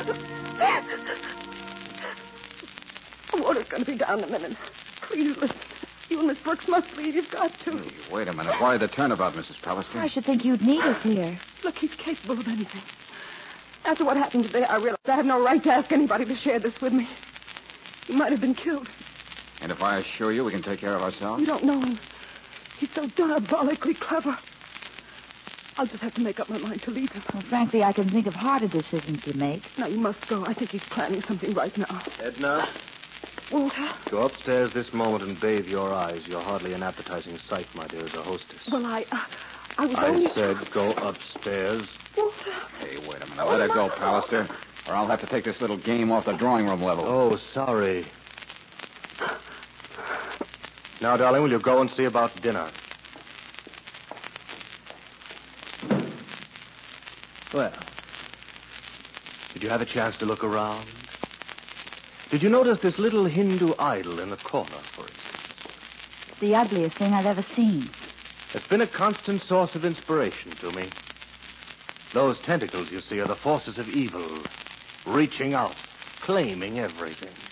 The water's going to be down in a minute. Please listen. You and Miss Brooks must leave. You've got to. Hey, wait a minute. Why the turnabout, Mrs. Pallister? I should think you'd need us here. Look, he's capable of anything. After what happened today, I realized I have no right to ask anybody to share this with me. He might have been killed. And if I assure you we can take care of ourselves? You don't know him. He's so diabolically clever. I'll just have to make up my mind to leave him. Well, frankly, I can think of harder decisions to make. Now, you must go. I think he's planning something right now. Edna, Walter? go upstairs this moment and bathe your eyes. You're hardly an appetizing sight, my dear, as a hostess. Well, I was only... I said go upstairs. Walter. Hey, wait a minute. Let her go, Pallister, or I'll have to take this little game off the drawing room level. Oh, sorry. Now, darling, will you go and see about dinner? Well, did you have a chance to look around? Did you notice this little Hindu idol in the corner, for instance? The ugliest thing I've ever seen. It's been a constant source of inspiration to me. Those tentacles, you see, are the forces of evil, reaching out, claiming everything.